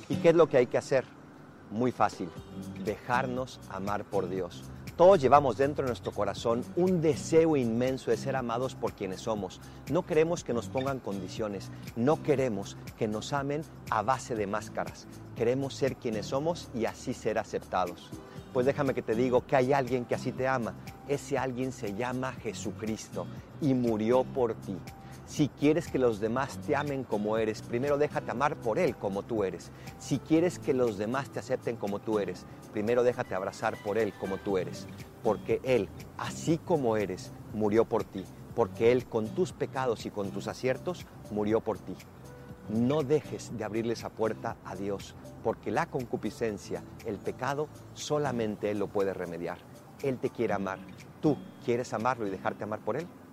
¿Y qué es lo que hay que hacer? Muy fácil, dejarnos amar por Dios. Todos llevamos dentro de nuestro corazón un deseo inmenso de ser amados por quienes somos. No queremos que nos pongan condiciones, no queremos que nos amen a base de máscaras. Queremos ser quienes somos y así ser aceptados. Pues déjame que te digo que hay alguien que así te ama. Ese alguien se llama Jesucristo y murió por ti. Si quieres que los demás te amen como eres, primero déjate amar por Él como tú eres. Si quieres que los demás te acepten como tú eres, primero déjate abrazar por Él como tú eres. Porque Él, así como eres, murió por ti. Porque Él, con tus pecados y con tus aciertos, murió por ti. No dejes de abrirle esa puerta a Dios, porque la concupiscencia, el pecado, solamente Él lo puede remediar. Él te quiere amar. ¿Tú quieres amarlo y dejarte amar por Él?